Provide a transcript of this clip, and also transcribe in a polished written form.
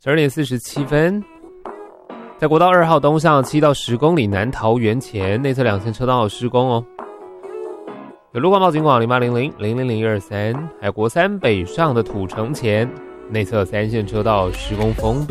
12:47，在国道2号东向7到10公里南桃园前，内侧2线车道施工哦。有路况报警广0800-000-123，还有国三北上的土城前，内侧3线车道施工封闭。